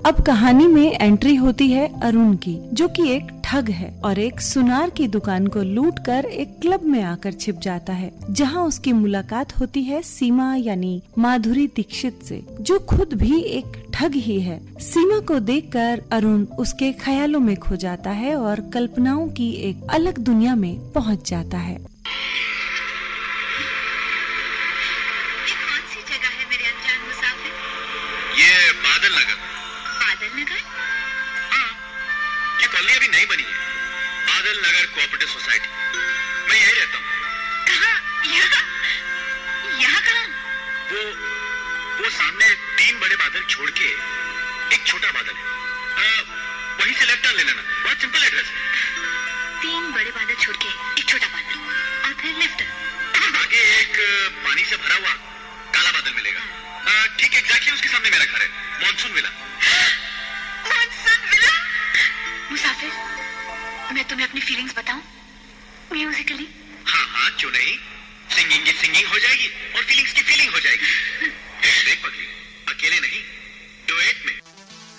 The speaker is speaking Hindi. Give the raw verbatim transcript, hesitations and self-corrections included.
अब कहानी में एंट्री होती है अरुण की, जो कि एक ठग है और एक सुनार की दुकान को लूटकर एक क्लब में आकर छिप जाता है, जहां उसकी मुलाकात होती है सीमा यानी माधुरी दीक्षित से, जो खुद भी एक ठग ही है। सीमा को देखकर अरुण उसके ख्यालों में खो जाता है और कल्पनाओं की एक अलग दुनिया में पहुंच जाता है। कोऑपरेटिव सोसाइटी, मैं यही रहता हूँ। कहाँ? यहाँ? यहाँ कहाँ? वो वो सामने तीन बड़े बादल छोड़ के एक छोटा बादल है, आ, वहीं से लेफ्ट टर्न ले लेना, बहुत सिंपल एड्रेस है। तीन बड़े बादल छोड़ के एक छोटा बादल और फिर लेफ्ट टर्न। आगे एक पानी से भरा हुआ काला बादल मिलेगा, ठीक एग्जैक्टली उसके सामने मेरा घर है, मॉनसून विला। Monsoon villa? मुसाफिर, मैं तुम्हें अपनी फीलिंग्स बताऊं म्यूजिकली? हाँ हाँ, क्यों नहीं। सिंगिंग की सिंगिंग हो जाएगी और फीलिंग्स की फीलिंग हो जाएगी।